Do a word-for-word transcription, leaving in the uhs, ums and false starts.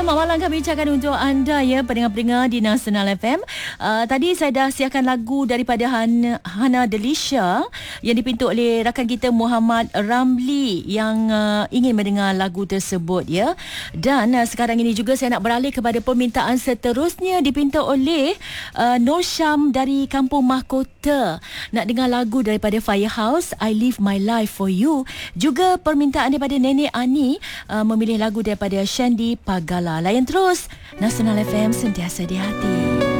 selamat malam kami ucapkan untuk anda ya, pendengar-pendengar di Nasional F M. Uh, tadi saya dah siapkan lagu daripada Han, Hana Delisha yang dipintu oleh rakan kita Muhammad Ramli yang uh, ingin mendengar lagu tersebut ya. Dan uh, sekarang ini juga saya nak beralih kepada permintaan seterusnya dipintu oleh uh, Nur Syam dari Kampung Mahkota. Nak dengar lagu daripada Firehouse, I Live My Life For You. Juga permintaan daripada Nenek Ani uh, memilih lagu daripada Shandy Pagala. Layan terus Nasional F M, sentiasa di hati.